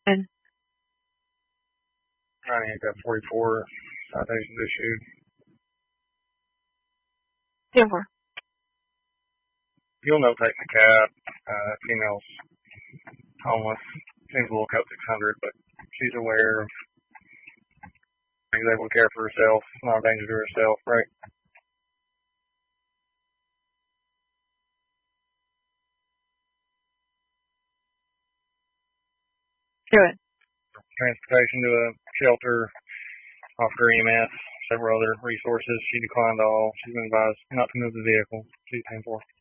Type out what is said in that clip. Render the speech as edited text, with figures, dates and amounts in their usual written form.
And 44 citations issued. 10-4. You'll notate the cab. Female's homeless. Seems a little cut 600, but she's aware of. She's able to care for herself. Not a danger to herself, right? Good. Transportation to a shelter, offered her EMS, several other resources. She declined all. She's been advised not to move the vehicle. She's 10-4.